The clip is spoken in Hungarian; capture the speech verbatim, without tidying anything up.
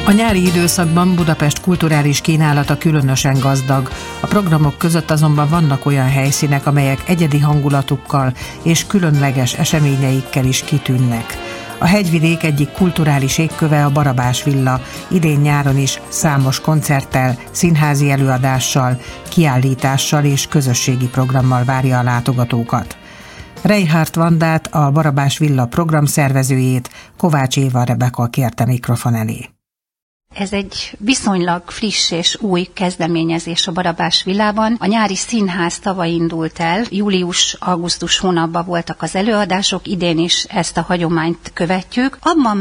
A nyári időszakban Budapest kulturális kínálata különösen gazdag. A programok között azonban vannak olyan helyszínek, amelyek egyedi hangulatukkal és különleges eseményeikkel is kitűnnek. A hegyvidék egyik kulturális égköve a Barabás Villa, idén nyáron is számos koncerttel, színházi előadással, kiállítással és közösségi programmal várja a látogatókat. Reinhardt Vandát, a Barabás Villa programszervezőjét Kovács Éva Rebeka kérte mikrofon elé. Ez egy viszonylag friss és új kezdeményezés a Barabás Villában. A nyári színház tavaly indult el, július-augusztus hónapban voltak az előadások, idén is ezt a hagyományt követjük. Abban